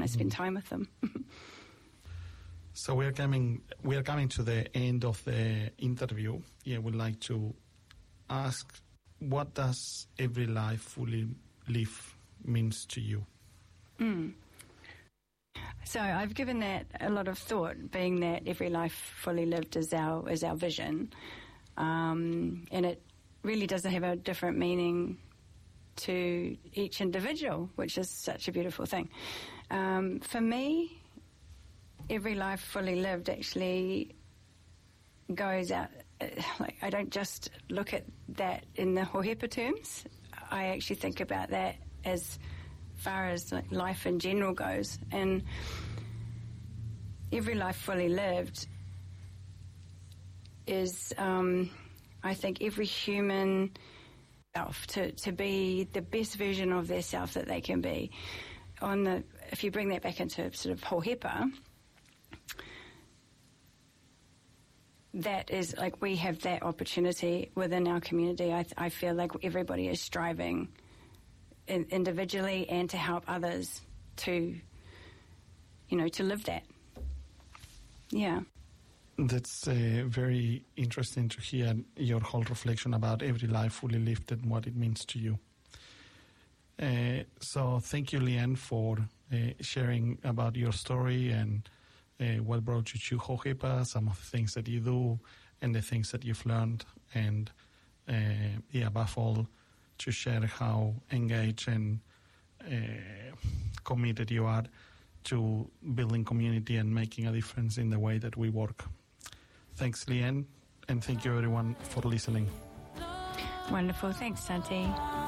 I spend time with them. So we are coming to the end of the interview. Yeah, we'd like to ask, what does every life fully live means to you? So I've given that a lot of thought, being that every life fully lived is our vision, and it really does have a different meaning to each individual, which is such a beautiful thing. For me, every life fully lived actually goes out. Like, I don't just look at that in the Hohepa terms. I actually think about that as far as life in general goes, and every life fully lived is, I think, every human self to be the best version of their self that they can be. If you bring that back into sort of Hohepa, that is like, we have that opportunity within our community. I feel like everybody is striving individually and to help others to live that. Yeah. That's very interesting to hear your whole reflection about every life fully lived and what it means to you. So thank you, Leanne, for sharing about your story and what brought you to Hohepa, some of the things that you do and the things that you've learned, and above all, to share how engaged and committed you are to building community and making a difference in the way that we work. Thanks, Leanne, and thank you everyone for listening. Wonderful. Thanks, Santi.